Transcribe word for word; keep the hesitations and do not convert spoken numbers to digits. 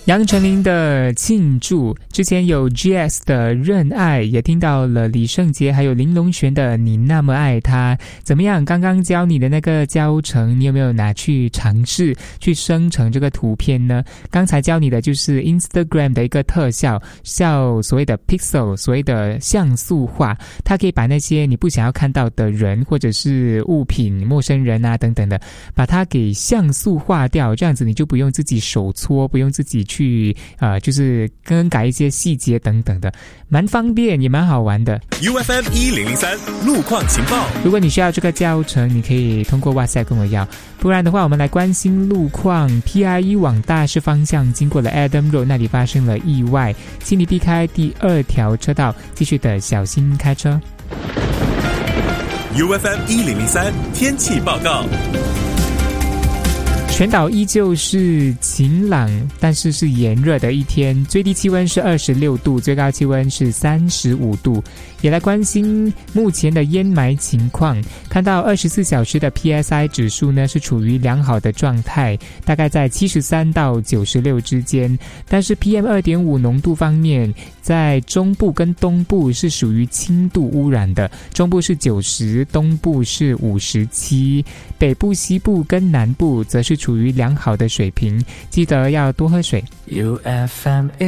杨丞琳的庆祝，之前有 G S 的认爱，也听到了李圣杰还有林隆璇的你那么爱他。怎么样，刚刚教你的那个教程你有没有拿去尝试去生成这个图片呢？刚才教你的就是 Instagram 的一个特效，叫所谓的 pixel， 所谓的像素化，它可以把那些你不想要看到的人或者是物品、陌生人啊等等的，把它给像素化掉，这样子你就不用自己手搓，不用自己去呃，就是更改一些细节等等的，蛮方便也蛮好玩的。 U F M 一零零三路况情报， 如果你需要这个教程，你可以通过 WhatsApp 跟我要，不然的话我们来关心路况。 P I E 往大市方向经过了 Adam Road， 那里发生了意外，请你避开第二条车道，继续的小心开车。 U F M 一零零三天气报告， 全岛依旧是晴朗，但是是炎热的一天，最低气温是二十六度，最高气温是三十五度。也来关心目前的烟霾情况，看到二十四小时的 P S I 指数呢是处于良好的状态，大概在七十三到九十六之间，但是 P M 二点五 浓度方面，在中部跟东部是属于轻度污染的，中部是九十，东部是五十七，北部、西部跟南部则是处于良好的水平，记得要多喝水。 U F M